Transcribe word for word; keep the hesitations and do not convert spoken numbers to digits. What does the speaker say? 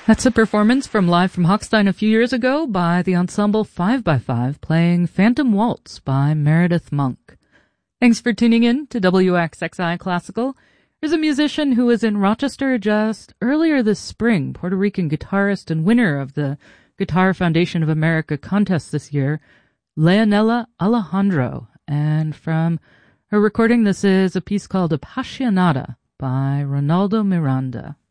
That's a performance from Live from Hochstein a few years ago by the ensemble five by five playing Phantom Waltz by Meredith Monk. Thanks for tuning in to W X X I Classical. There's a musician who was in Rochester just earlier this spring, Puerto Rican guitarist and winner of the Guitar Foundation of America contest this year, Leonela Alejandro. And from her recording, this is a piece called Appassionata by Ronaldo Miranda.